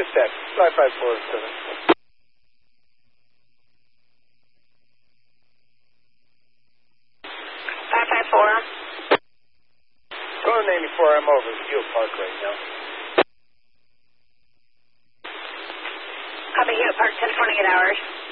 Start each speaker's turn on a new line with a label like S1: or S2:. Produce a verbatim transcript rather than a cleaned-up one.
S1: get that. five five four seven.
S2: five five four.
S1: Going eighty-four, I'm over at Hill Park right now.
S2: Copy, Hill Park, ten twenty-eight hours.